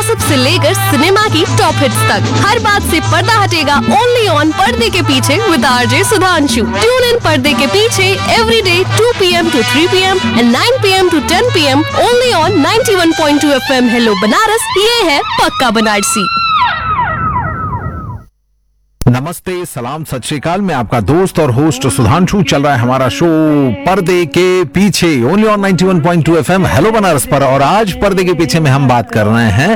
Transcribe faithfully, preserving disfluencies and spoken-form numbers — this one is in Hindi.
गॉसिप से लेकर सिनेमा की टॉप हिट्स तक, हर बात से पर्दा हटेगा ओनली ऑन पर्दे के पीछे with RJ Sudhanshu. Tune in पर्दे के पीछे every day to P M to three P M and nine P M to ten P am only on ninety one point two F M. Hello Banaras, ये है पक्का बनारसी। नमस्ते, सलाम, सत श्री अकाल। मैं आपका दोस्त और होस्ट सुधांशु। चल रहा है हमारा शो पर्दे के पीछे only on ninety one point two F M hello Banaras पर। और आज पर्दे के पीछे में हम बात कर रहे हैं